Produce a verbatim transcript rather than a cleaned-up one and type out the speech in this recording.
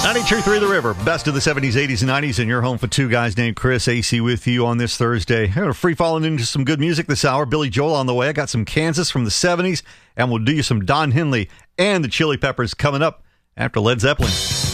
ninety-two point three The River, best of the seventies, eighties, and nineties, and your home for two guys named Chris. A C with you on this Thursday. I'm going to free falling into some good music this hour. Billy Joel on the way. I got some Kansas from the seventies, and we'll do you some Don Henley and the Chili Peppers coming up after Led Zeppelin.